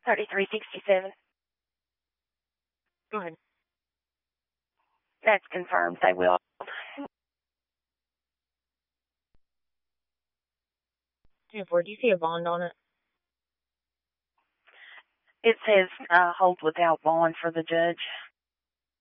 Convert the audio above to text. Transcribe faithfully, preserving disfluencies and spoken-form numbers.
thirty-three sixty-seven. Go ahead. That's confirmed. They will. ten four, do you see a bond on it? It says uh, hold without bond for the judge.